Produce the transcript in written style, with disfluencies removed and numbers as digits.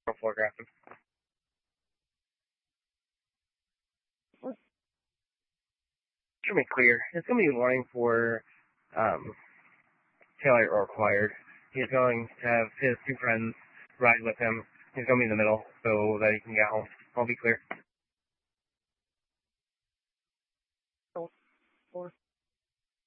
floor graphic. Should be clear. It's going to be warning for taillight required. He's going to have his two friends ride with him. He's going to be in the middle so that he can get home. I'll be clear.